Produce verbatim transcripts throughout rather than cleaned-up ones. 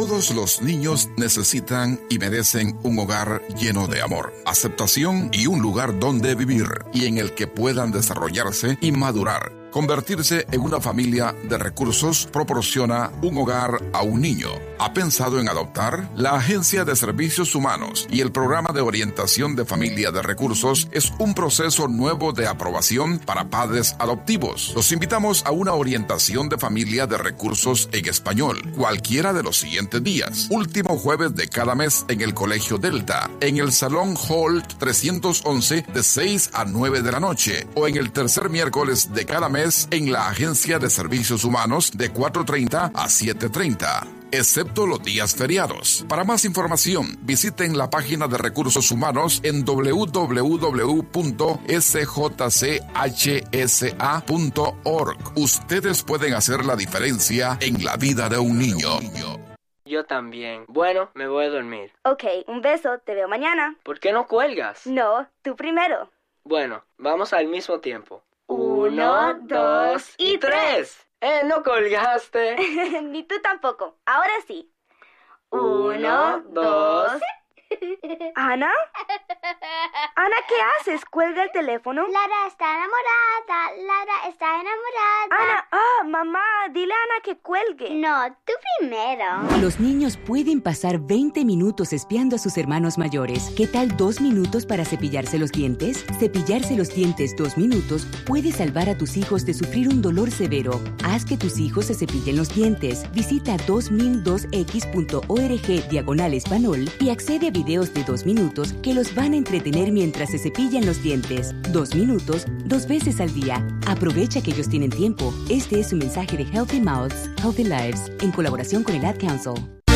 Todos los niños necesitan y merecen un hogar lleno de amor, aceptación y un lugar donde vivir y en el que puedan desarrollarse y madurar. Convertirse en una familia de recursos proporciona un hogar a un niño. ¿Ha pensado en adoptar? La Agencia de Servicios Humanos y el Programa de Orientación de Familia de Recursos es un proceso nuevo de aprobación para padres adoptivos. Los invitamos a una orientación de familia de recursos en español, cualquiera de los siguientes días. Último jueves de cada mes en el Colegio Delta, en el Salón Hall trescientos once de seis a nueve de la noche, o en el tercer miércoles de cada mes en la Agencia de Servicios Humanos de cuatro treinta a siete treinta, excepto los días feriados. Para más información, visiten la página de Recursos Humanos en doble u doble u doble u punto s j c h s a punto org. Ustedes pueden hacer la diferencia en la vida de un niño. Yo también. Bueno, me voy a dormir. Ok, un beso, te veo mañana. ¿Por qué no cuelgas? No, tú primero. Bueno, vamos al mismo tiempo. Uno, dos y tres. ¡Eh, no colgaste! Ni tú tampoco. Ahora sí. Uno, dos. ¿Ana? Ana, ¿qué haces? ¿Cuelga el teléfono? Lara está enamorada. Lara está enamorada. Ana, ah, mamá, dile a Ana que cuelgue. No, tú primero. Los niños pueden pasar veinte minutos espiando a sus hermanos mayores. ¿Qué tal dos minutos para cepillarse los dientes? Cepillarse los dientes dos minutos puede salvar a tus hijos de sufrir un dolor severo. Haz que tus hijos se cepillen los dientes. Visita dos mil dos x punto org diagonal español y accede a videos de dos minutos que los van a entretener mientras se cepillan los dientes. Dos minutos, dos veces al día. Aprovecha que ellos tienen tiempo. Este es un mensaje de Healthy Mouths, Healthy Lives, en colaboración con el Ad Council.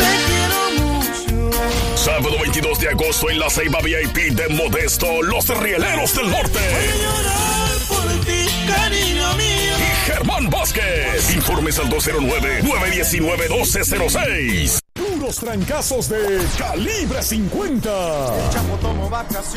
Sábado veintidós de agosto en la Ceiba V I P de Modesto, Los Rieleros del Norte. Por ti, cariño mío. Y Germán Vázquez. Informes al dos cero nueve, nueve uno nueve, uno dos cero seis. Puros trancazos de calibre cincuenta. El Chapo tomó vacaciones.